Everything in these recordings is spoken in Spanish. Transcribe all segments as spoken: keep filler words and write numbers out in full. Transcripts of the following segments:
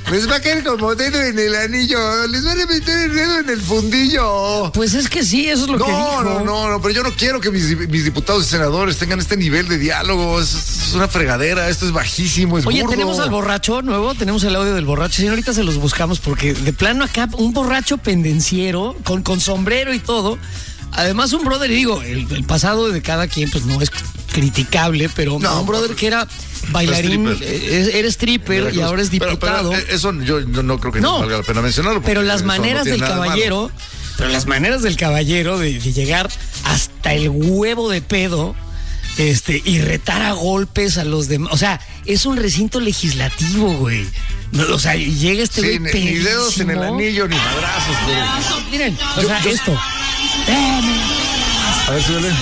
Les va a caer como dedo en el anillo. Les van a meter el dedo en el fundillo. Pues es que sí, eso es lo no, que dijo. No, no, no, pero yo no quiero que mis, mis diputados y senadores tengan este nivel de diálogo. Es, es una fregadera, esto es bajísimo, es Oye, burdo. tenemos al borracho nuevo, tenemos el audio del borracho. Sí, ahorita se los buscamos porque de plano acá un borracho pendenciero con, con sombrero y todo. Además, un brother, y digo, el, el pasado de cada quien pues no es criticable, pero no, un brother que era bailarín, stripper. era stripper y ahora es diputado. Pero, pero eso yo, yo no creo que no, no valga la pena mencionarlo. Pero las maneras no del caballero, pero las maneras del caballero de, de llegar hasta el huevo de pedo, este, y retar a golpes a los demás. O sea, es un recinto legislativo, güey. No, o sea, llega este güey sí, ni, ni dedos en el anillo, ni madrazos, güey. Miren, o yo, sea, yo, esto. A ver si duele.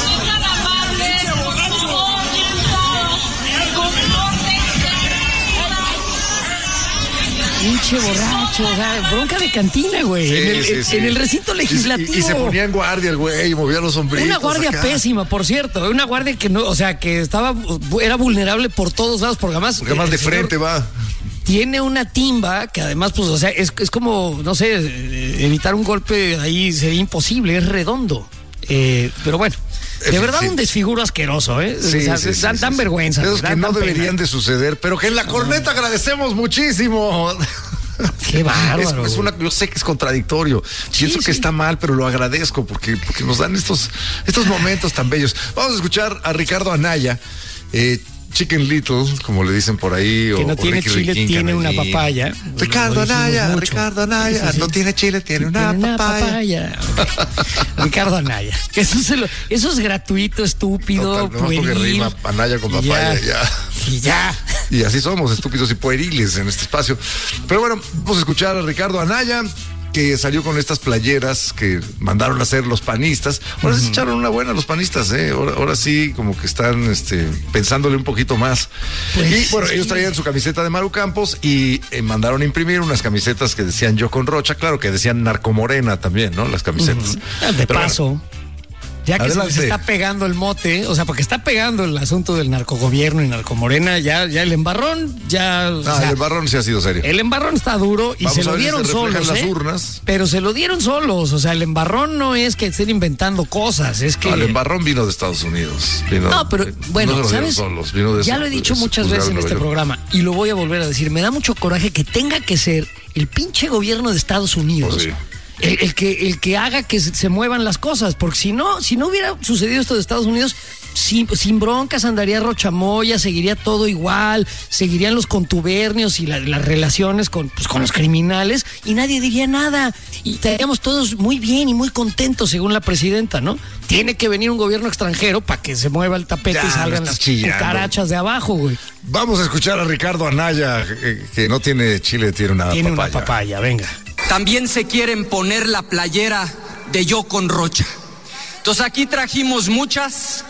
Pinche borracho, o sea, bronca de cantina, güey. Sí, en, el, sí, sí. en el recinto legislativo. Y, y, y se ponía en guardia el güey, y movía los sombritos. Una guardia acá. Pésima, por cierto. Una guardia que no, o sea, que estaba, era vulnerable por todos lados, porque además. Porque además de frente va. Tiene una timba que además, pues, o sea, es, es como, no sé, evitar un golpe ahí sería imposible, es redondo. Eh, pero bueno, de verdad sí. Un desfiguro asqueroso, ¿eh? Sí, o sea, sí, dan, sí, dan sí. vergüenza. Esos dan, que no dan deberían pena. de suceder, pero que en la corneta no. Agradecemos muchísimo. Qué bárbaro. Es, es una, yo sé que es contradictorio. Pienso sí, que sí. está mal, pero lo agradezco porque, porque nos dan estos, estos momentos tan bellos. Vamos a escuchar a Ricardo Anaya, eh, Chicken Little, como le dicen por ahí. Que o, no tiene Ricky chile, Riquín, tiene una papaya. Ricardo Anaya, Ricardo Anaya, sí, sí. No tiene chile, tiene una tiene papaya. Una papaya. Ricardo Anaya. Eso, se lo, eso es gratuito, estúpido, no, no, pueril. Porque rima Anaya con papaya, ya. ya. Y ya. Y así somos, estúpidos y pueriles en este espacio. Pero bueno, vamos a escuchar a Ricardo Anaya, que salió con estas playeras que mandaron a hacer los panistas. Ahora uh-huh. se echaron una buena los panistas, ¿eh? Ahora, ahora sí, como que están este, pensándole un poquito más. Pues, y bueno, sí. ellos traían su camiseta de Maru Campos y eh, mandaron a imprimir unas camisetas que decían Yo con Rocha, claro, que decían Narcomorena también, ¿no? Las camisetas. Uh-huh. De Pero paso. Bueno, ya que Adelante. Se les está pegando el mote, o sea, porque está pegando el asunto del narcogobierno y narcomorena, ya, ya el embarrón, ya. No, o sea, el embarrón sí ha sido serio. El embarrón está duro y Vamos se lo dieron si se solos. Las ¿eh? urnas. Pero se lo dieron solos. O sea, el embarrón no es que estén inventando cosas, es que. No, el embarrón vino de Estados Unidos. Vino, no, pero bueno, no ¿sabes? Solos, vino de ya eso, lo he dicho de muchas veces en este programa y lo voy a volver a decir. Me da mucho coraje que tenga que ser el pinche gobierno de Estados Unidos. Pues sí. El, el, que, el que haga que se, se muevan las cosas, porque si no, si no hubiera sucedido esto de Estados Unidos, sin, sin broncas andaría Rochamoya, seguiría todo igual, seguirían los contubernios y la, las relaciones con, pues, con los criminales y nadie diría nada. Y estaríamos todos muy bien y muy contentos, según la presidenta, ¿no? Tiene que venir un gobierno extranjero para que se mueva el tapete ya, y salgan las cucarachas de abajo, güey. Vamos a escuchar a Ricardo Anaya, que, que no tiene chile, tiene una tiene papaya. Tiene una papaya, venga. También se quieren poner la playera de Yo con Rocha. Entonces aquí trajimos muchas.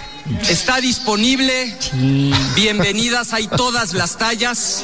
Está disponible. Sí. Bienvenidas, hay todas las tallas.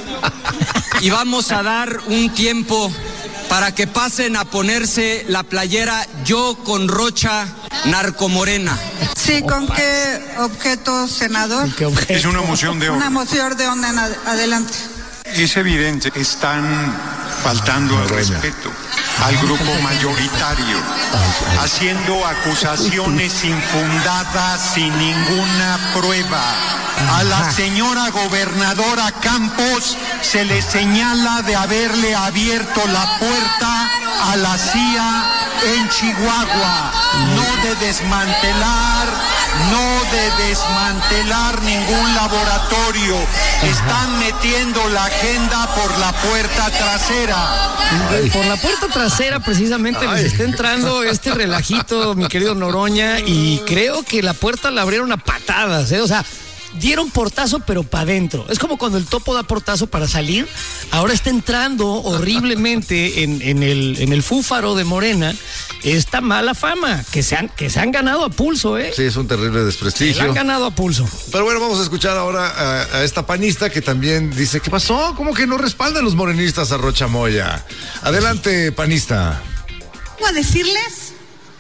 Y vamos a dar un tiempo para que pasen a ponerse la playera Yo con Rocha Narcomorena. Sí, ¿con qué objeto, senador? ¿Qué objeto? Es una moción de orden. Una moción de orden, adelante. Es evidente que están faltando al respeto al grupo mayoritario, haciendo acusaciones infundadas sin ninguna prueba. A la señora gobernadora Campos se le señala de haberle abierto la puerta a la C I A en Chihuahua, no de desmantelar, no de desmantelar ningún laboratorio. Están metiendo la agenda por la puerta trasera. Por la puerta trasera precisamente Ay. les está entrando este relajito, mi querido Noroña, y creo que la puerta la abrieron a patadas, ¿eh? O sea, dieron portazo pero para adentro. Es como cuando el topo da portazo para salir. Ahora está entrando horriblemente en, en, el, en el fúfaro de Morena esta mala fama que se han, que se han ganado a pulso, ¿eh? Sí, es un terrible desprestigio. Se han ganado a pulso. Pero bueno, vamos a escuchar ahora a, a esta panista que también dice, ¿qué pasó? ¿Cómo que no respaldan los morenistas a Rocha Moya? Adelante, panista. Voy a decirles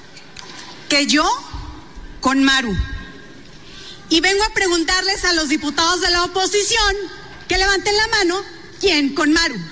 que yo con Maru. Y vengo a preguntarles a los diputados de la oposición que levanten la mano, ¿quién con Maru?